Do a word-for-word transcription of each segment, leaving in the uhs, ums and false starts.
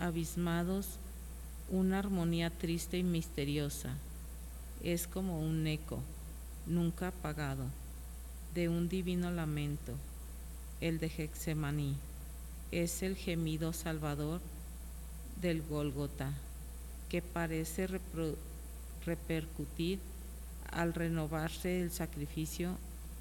abismados, una armonía triste y misteriosa. Es como un eco, nunca apagado, de un divino lamento, el de Getsemaní. Es el gemido salvador del Gólgota, que parece repercutir al renovarse el sacrificio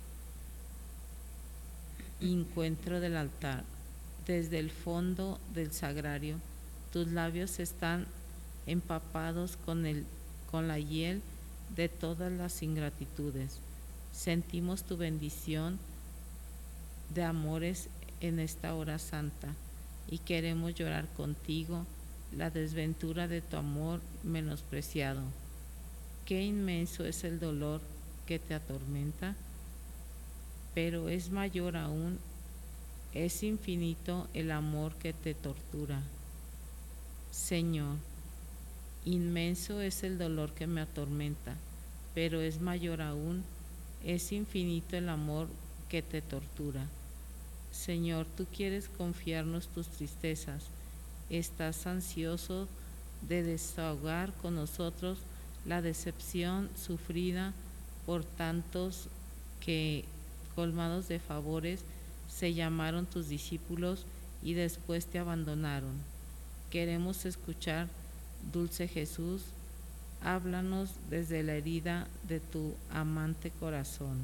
y encuentro del altar. Desde el fondo del sagrario, tus labios están empapados con, el, con la hiel de todas las ingratitudes. Sentimos tu bendición de amores en esta hora santa y queremos llorar contigo la desventura de tu amor menospreciado. Qué inmenso es el dolor que te atormenta, pero es mayor aún, es infinito el amor que te tortura. Señor, inmenso es el dolor que me atormenta, pero es mayor aún, es infinito el amor que te tortura. Señor, tú quieres confiarnos tus tristezas, estás ansioso de desahogar con nosotros la decepción sufrida por tantos que, colmados de favores, se llamaron tus discípulos y después te abandonaron. Queremos escuchar, dulce Jesús, háblanos desde la herida de tu amante corazón.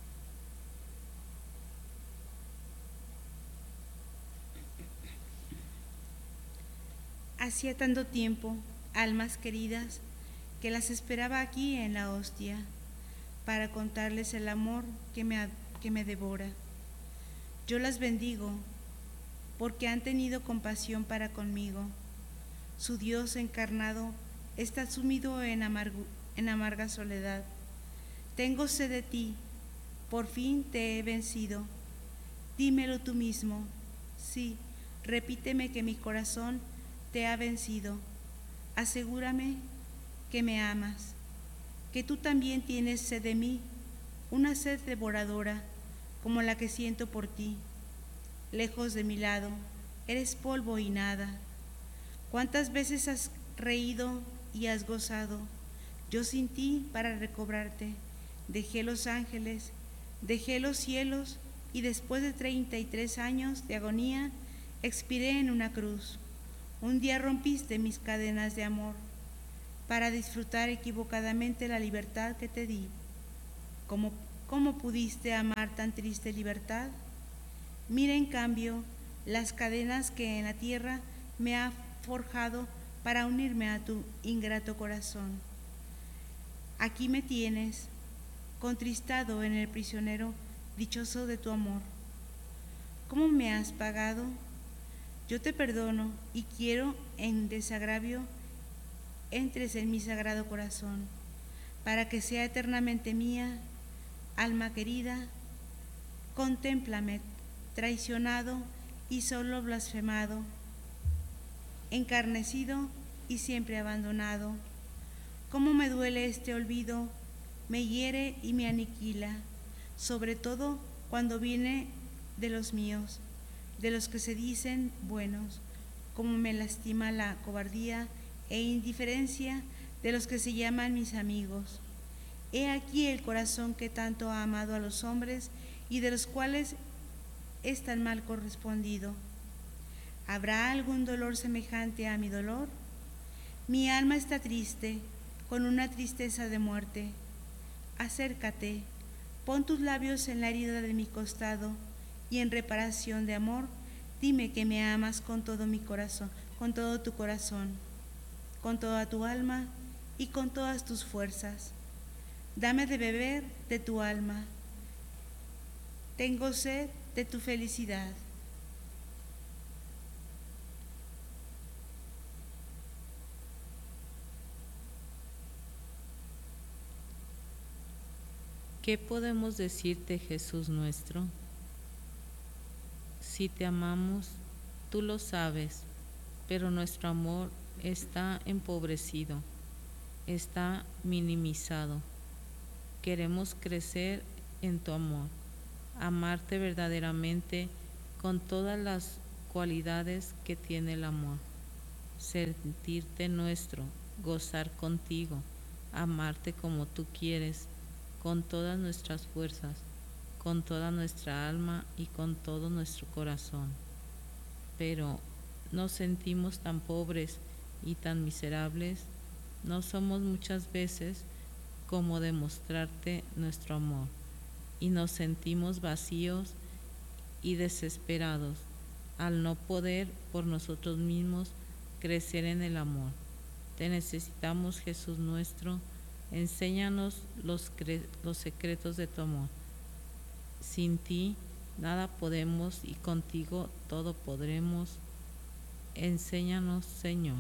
Hacía tanto tiempo, almas queridas, que las esperaba aquí en la hostia, para contarles el amor que me, que me devora. Yo las bendigo, porque han tenido compasión para conmigo. Su Dios encarnado está sumido en, amargu, en amarga soledad. Tengo sed de ti, por fin te he vencido. Dímelo tú mismo, sí, repíteme que mi corazón te ha vencido. Asegúrame que me amas, que tú también tienes sed de mí, una sed devoradora como la que siento por ti. Lejos de mi lado, eres polvo y nada. ¿Cuántas veces has reído y has gozado? Yo sin ti para recobrarte. Dejé los ángeles, dejé los cielos y después de treinta y tres años de agonía, expiré en una cruz. Un día rompiste mis cadenas de amor para disfrutar equivocadamente la libertad que te di. ¿Cómo, cómo pudiste amar tan triste libertad? Mira en cambio las cadenas que en la tierra me ha forjado para unirme a tu ingrato corazón. Aquí me tienes, contristado en el prisionero dichoso de tu amor. ¿Cómo me has pagado? Yo te perdono y quiero en desagravio entres en mi sagrado corazón, para que sea eternamente mía, alma querida. Contémplame, traicionado y solo blasfemado, encarnecido y siempre abandonado. Cómo me duele este olvido, me hiere y me aniquila, sobre todo cuando viene de los míos, de los que se dicen buenos. Cómo me lastima la cobardía e indiferencia de los que se llaman mis amigos. He aquí el corazón que tanto ha amado a los hombres y de los cuales es tan mal correspondido. ¿Habrá algún dolor semejante a mi dolor? Mi alma está triste, con una tristeza de muerte. Acércate, pon tus labios en la herida de mi costado y en reparación de amor, dime que me amas con todo mi corazón, con todo tu corazón, con toda tu alma y con todas tus fuerzas. Dame de beber de tu alma. Tengo sed de tu felicidad. ¿Qué podemos decirte, Jesús nuestro? Si te amamos, tú lo sabes, pero nuestro amor está empobrecido, está minimizado. Queremos crecer en tu amor, amarte verdaderamente con todas las cualidades que tiene el amor. sentirte nuestro, gozar contigo, amarte como tú quieres, con todas nuestras fuerzas, con toda nuestra alma y con todo nuestro corazón. Pero nos sentimos tan pobres y tan miserables, no somos muchas veces como demostrarte nuestro amor, y nos sentimos vacíos y desesperados al no poder por nosotros mismos crecer en el amor. Te necesitamos, Jesús nuestro, enséñanos los, los secretos de tu amor. Sin ti nada podemos y contigo todo podremos. Enséñanos, Señor.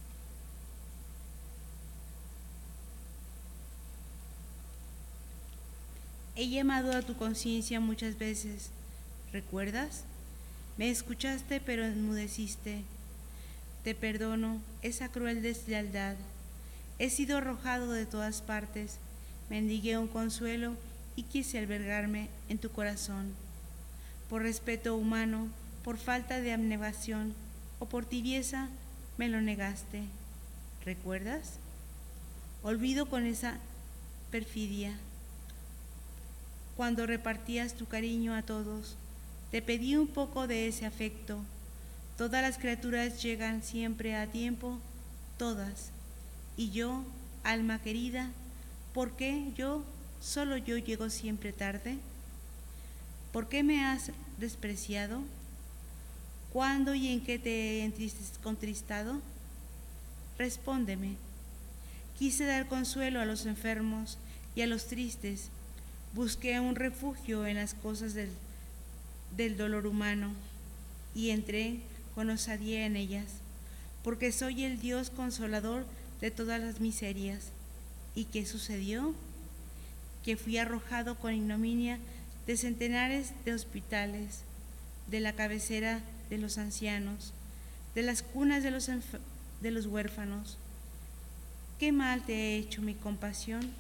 He llamado a tu conciencia muchas veces, ¿recuerdas? Me escuchaste pero enmudeciste. Te perdono esa cruel deslealtad. He sido arrojado de todas partes, mendigué un consuelo y quise albergarme en tu corazón. Por respeto humano, por falta de abnegación o por tibieza, me lo negaste. ¿Recuerdas? Olvido con esa perfidia. Cuando repartías tu cariño a todos, te pedí un poco de ese afecto. Todas las criaturas llegan siempre a tiempo, todas. Y yo, alma querida, ¿por qué yo, solo yo llego siempre tarde? ¿Por qué me has despreciado? ¿Cuándo y en qué te he contristado? Respóndeme. Quise dar consuelo a los enfermos y a los tristes. Busqué un refugio en las cosas del, del dolor humano y entré con osadía en ellas, porque soy el Dios consolador de todas las miserias. ¿Y qué sucedió? Que fui arrojado con ignominia de centenares de hospitales, de la cabecera de los ancianos, de las cunas de los, de los huérfanos. ¿Qué mal te he hecho mi compasión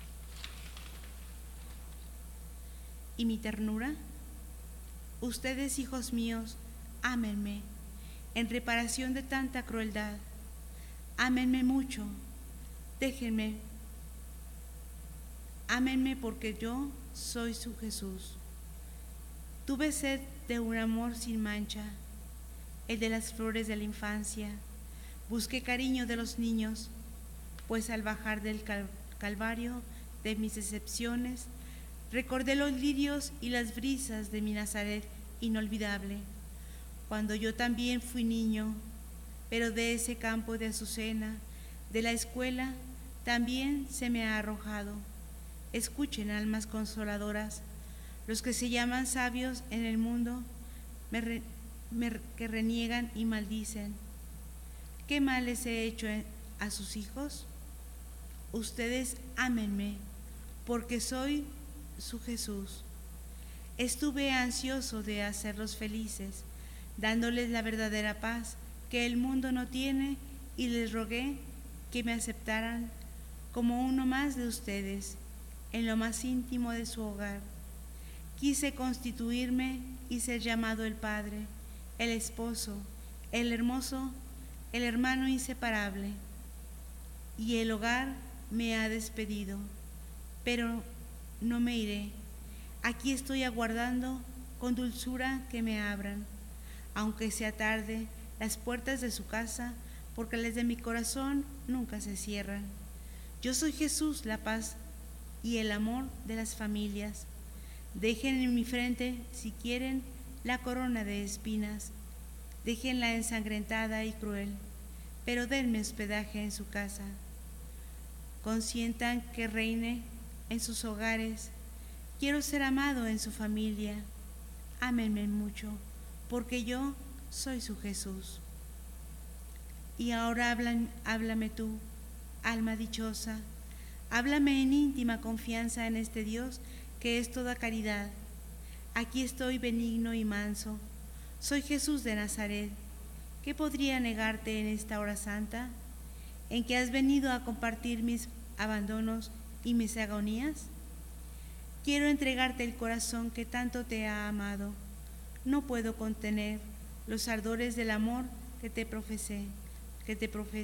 y mi ternura? Ustedes, hijos míos, ámenme en reparación de tanta crueldad. Ámenme mucho, déjenme, ámenme porque yo soy su Jesús. Tuve sed de un amor sin mancha, el de las flores de la infancia. Busqué cariño de los niños, pues al bajar del cal- calvario de mis decepciones, recordé los lirios y las brisas de mi Nazaret inolvidable, cuando yo también fui niño, pero de ese campo de azucena, de la escuela, también se me ha arrojado. Escuchen, almas consoladoras, los que se llaman sabios en el mundo, me re, me, que reniegan y maldicen. ¿Qué mal les he hecho a sus hijos? Ustedes ámenme, porque soy su Jesús. Estuve ansioso de hacerlos felices, dándoles la verdadera paz que el mundo no tiene, y les rogué que me aceptaran como uno más de ustedes, en lo más íntimo de su hogar. Quise constituirme y ser llamado el Padre, el Esposo, el hermoso, el hermano inseparable. Y el hogar me ha despedido, pero no me iré. Aquí estoy aguardando con dulzura que me abran, aunque sea tarde, las puertas de su casa, porque las de mi corazón nunca se cierran. Yo soy Jesús, la paz y el amor de las familias. Dejen en mi frente, si quieren, la corona de espinas. Déjenla ensangrentada y cruel, pero denme hospedaje en su casa. Consientan que reine en sus hogares. Quiero ser amado en su familia. Ámenme mucho, porque yo soy su Jesús. Y ahora hablan, háblame tú, alma dichosa. Háblame en íntima confianza en este Dios que es toda caridad. Aquí estoy benigno y manso. Soy Jesús de Nazaret. ¿Qué podría negarte en esta hora santa, en que has venido a compartir mis abandonos y mis agonías? Quiero entregarte el corazón que tanto te ha amado. No puedo contener los ardores del amor que te profesé. que te, profe-